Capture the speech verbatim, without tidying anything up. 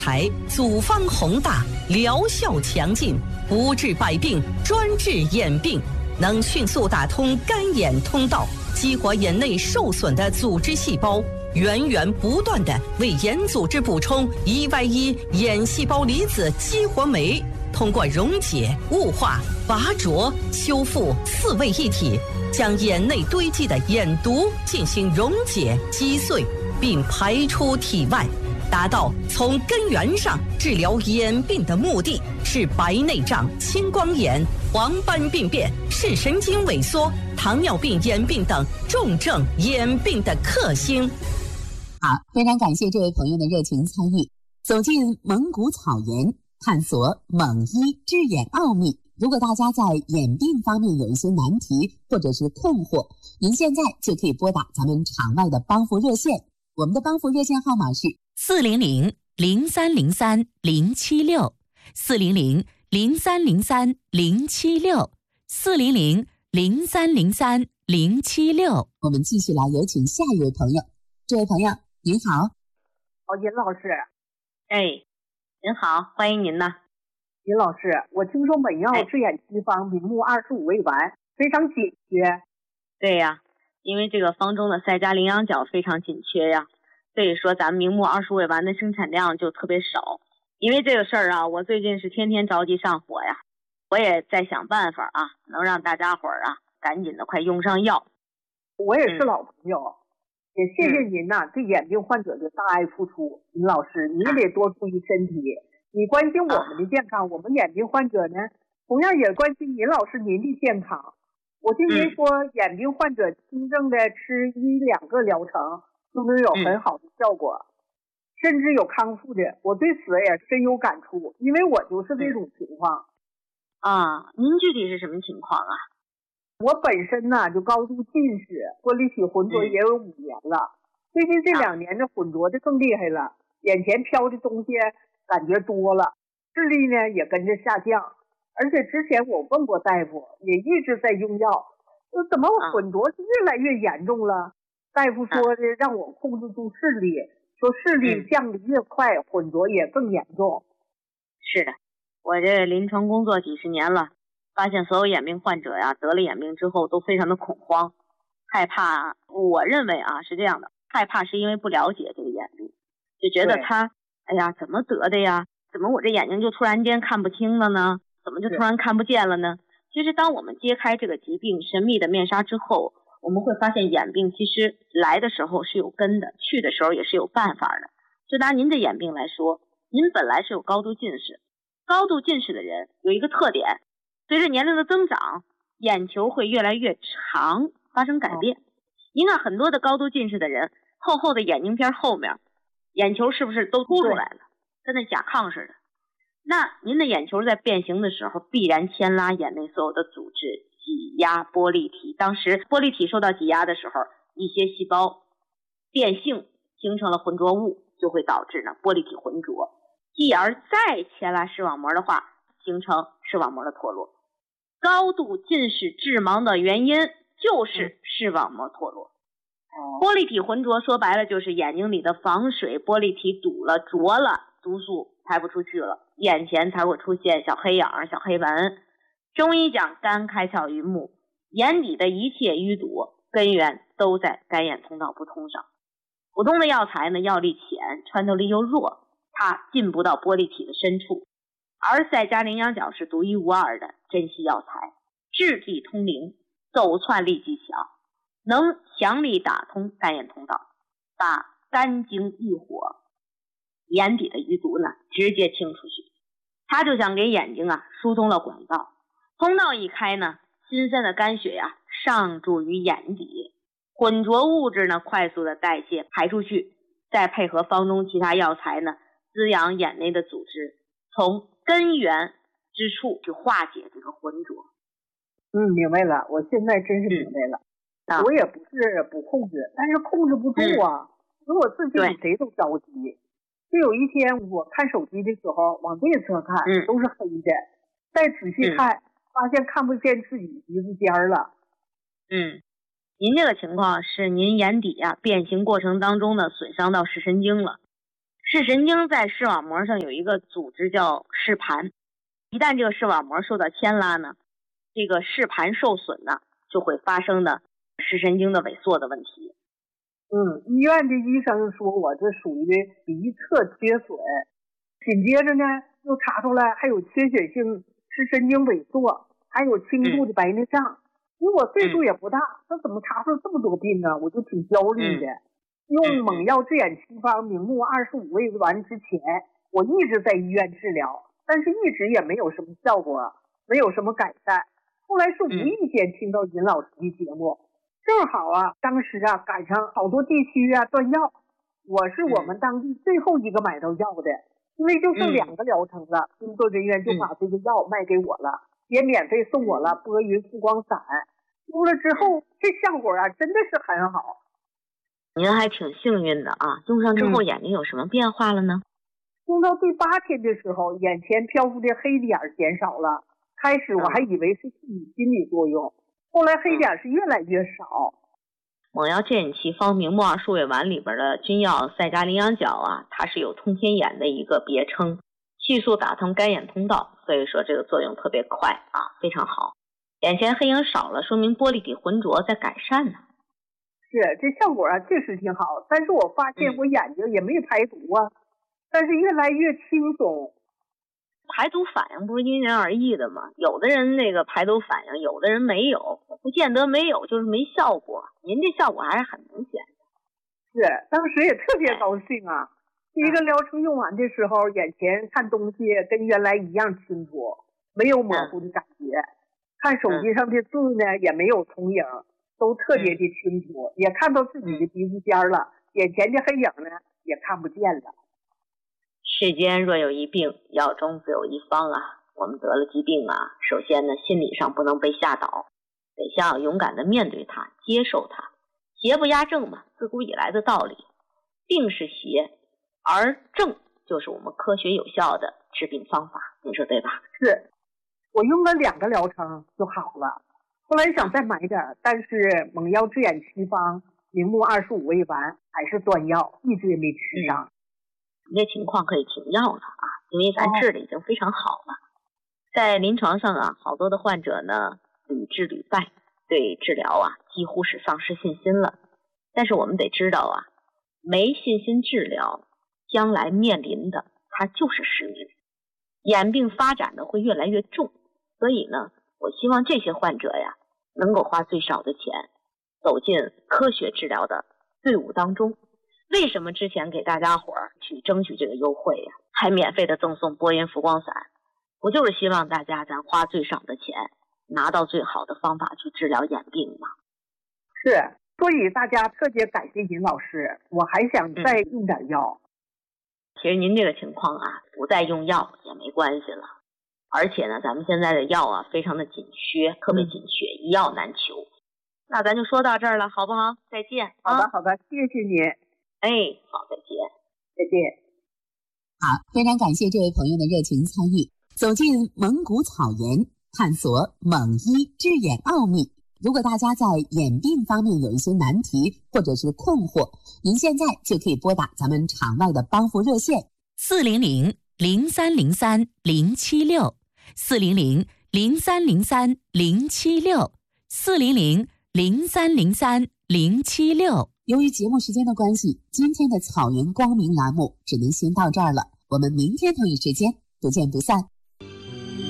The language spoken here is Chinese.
台组方宏大，疗效强劲，不治百病，专治眼病，能迅速打通干眼通道，激活眼内受损的组织细胞，源源不断地为眼组织补充 E Y 一 眼细胞离子激活酶，通过溶解、雾化、拔灼、修复四位一体，将眼内堆积的眼毒进行溶解击碎，并排出体外，达到从根源上治疗眼病的目的，是白内障、青光眼、黄斑病变、视神经萎缩、糖尿病眼病等重症眼病的克星。 好，非常感谢这位朋友的热情参与，走进蒙古草原，探索蒙医治眼奥秘。如果大家在眼病方面有一些难题或者是困惑，您现在就可以拨打咱们场外的帮扶热线，我们的帮扶热线号码是四零零零三零三零七六，四零零零三零三零七六，四零零零三零三零七六。 我们继续来有请下一位朋友。这位朋友您好。 哦，尹老师。 哎，您好，欢迎您呢。 尹老师，我听说本药治眼祛方明目二十五味丸非常紧缺。 对呀，因为这个方中的赛加羚羊角非常紧缺呀，所以说咱们明目二十五味丸的生产量就特别少。因为这个事儿啊，我最近是天天着急上火呀，我也在想办法啊，能让大家伙儿啊赶紧的快用上药。 我也是老朋友，嗯、也谢谢您呐、啊嗯、对眼病患者的大爱付出。尹老师，你也得多注意身体。你关心我们的健康，啊、我们眼病患者呢，同样也关心尹老师您的健康。我听您说，嗯、眼病患者轻症的吃一两个疗程都能有很好的效果，嗯、甚至有康复的。我对此也深有感触，因为我就是这种情况。 啊，您具体是什么情况啊？ 我本身呢就高度近视，玻璃体浑浊也有五年了。嗯、最近这两年这浑浊的更厉害了，眼前飘的东西感觉多了，视力呢也跟着下降，而且之前我问过大夫，也一直在用药，说怎么我浑浊是越来越严重了？大夫说的让我控制住视力，说视力降得越快，浑浊也更严重。 是的，我这临床工作几十年了，发现所有眼病患者呀，得了眼病之后都非常的恐慌，害怕。我认为啊是这样的，害怕是因为不了解这个眼病，就觉得他哎呀，怎么得的呀？怎么我这眼睛就突然间看不清了呢？怎么就突然看不见了呢？其实当我们揭开这个疾病神秘的面纱之后，我们会发现眼病其实来的时候是有根的，去的时候也是有办法的。就拿您的眼病来说，您本来是有高度近视，高度近视的人有一个特点，随着年龄的增长，眼球会越来越长，发生改变。您看很多的高度近视的人，厚厚的眼镜片后面眼球是不是都凸出来了，跟那甲亢似的？那您的眼球在变形的时候，必然牵拉眼内所有的组织，挤压玻璃体。当时玻璃体受到挤压的时候，一些细胞变性，形成了浑浊物，就会导致呢玻璃体浑浊，继而再牵拉视网膜的话，形成视网膜的脱落。高度近视致盲的原因就是视网膜脱落。玻璃体浑浊说白了就是眼睛里的防水玻璃体堵了、浊了，毒素排不出去了，眼前才会出现小黑眼、小黑纹。中医讲肝开窍于目，眼底的一切淤堵根源都在肝眼通道不通上。普通的药材呢，药力浅，穿透力又弱，它进不到玻璃体的深处。而赛加羚羊角是独一无二的珍稀药材，质地通灵，走窜力极强，能强力打通肝眼通道，把肝经郁火、眼底的淤堵呢直接清出去。它就像给眼睛啊疏通了管道，通道一开呢，新鲜的肝血呀、啊、上注于眼底，浑浊物质呢快速的代谢排出去，再配合方中其他药材呢滋养眼内的组织，从根源之处去化解这个浑浊。 嗯，明白了，我现在真是明白了。嗯啊、我也不是不控制，但是控制不住啊。如果自己比谁都着急。就有一天我看手机的时候，往内侧看、嗯、都是黑的，再仔细看、嗯、发现看不见自己鼻子尖了。 嗯，您这个情况是您眼底啊变形过程当中呢损伤到视神经了。 视神经在视网膜上有一个组织叫视盘，一旦这个视网膜受到牵拉呢，这个视盘受损呢，就会发生的视神经的萎缩的问题。 嗯，医院的医生说我这属于鼻侧缺损，紧接着呢又查出来还有缺血性视神经萎缩，还有轻度的白内障。嗯、因为我岁数也不大，那怎么查出这么多病啊？我就挺焦虑的。嗯、用猛药治眼七方明目二十五味丸之前，我一直在医院治疗，但是一直也没有什么效果，没有什么改善。后来是无意间听到尹老师的节目，嗯、正好啊，当时啊赶上好多地区啊断药，我是我们当地最后一个买到药的，因为就剩两个疗程了，嗯、工作人员就把这个药卖给我了，也免费送我了拨云复光散。用了之后，这效果啊真的是很好。 您还挺幸运的啊，用上之后眼睛有什么变化了呢？ 用到第八天的时候，眼前漂浮的黑点减少了。开始我还以为是心理心理作用，后来黑点是越来越少。 猛药治眼奇方明目二数味丸里边的君药赛加羚羊角啊，它是有通天眼的一个别称，迅速打通干眼通道，所以说这个作用特别快啊，非常好。眼前黑影少了，说明玻璃体浑浊在改善呢。 是，这效果啊确实挺好，但是我发现我眼睛也没排毒啊，嗯、但是越来越轻松。 排毒反应不是因人而异的吗？有的人那个排毒反应，有的人没有，不见得没有就是没效果。您这效果还是很明显的。 是，当时也特别高兴啊！第一个疗程用完的时候，眼前看东西跟原来一样清楚，没有模糊的感觉。嗯、看手机上的字呢，也没有重影，都特别的清楚，嗯、也看到自己的鼻子尖了，眼前的黑影呢也看不见了。 世间若有一病，药中自有一方啊！我们得了疾病啊，首先呢，心理上不能被吓倒，得想要勇敢的面对它，接受它。邪不压正嘛，自古以来的道理。病是邪，而正就是我们科学有效的治病方法，您说对吧？ 是，我用了两个疗程就好了。后来想再买点，但是猛药治眼七方明目二十五味丸还是断药，一直也没吃上。嗯你这情况可以停药了啊，因为咱治的已经非常好了。在临床上啊，好多的患者呢屡治屡败，对治疗啊几乎是丧失信心了。但是我们得知道啊，没信心治疗，将来面临的它就是失明，眼病发展的会越来越重。所以呢，我希望这些患者呀，能够花最少的钱，走进科学治疗的队伍当中。为什么之前给大家伙儿去争取这个优惠呀，还免费的赠送波音浮光散？我就是希望大家咱花最少的钱，拿到最好的方法去治疗眼病嘛。 是，所以大家特别感谢尹老师，我还想再用点药。 嗯、其实您这个情况啊，不再用药也没关系了。而且呢，咱们现在的药啊，非常的紧缺，特别紧缺，嗯、一药难求。那咱就说到这儿了，好不好？再见。 好的，好的，谢谢您。 哎，好，再见， 再见。 好，非常感谢这位朋友的热情参与，走进蒙古草原，探索蒙医治眼奥秘。如果大家在眼病方面有一些难题或者是困惑，您现在就可以拨打咱们场外的帮扶热线四零零零三零三零七六四零零零三零三零七六四零零零三零三零七六。 由于节目时间的关系，今天的草原光明栏目只能先到这儿了。我们明天同一时间不见不散。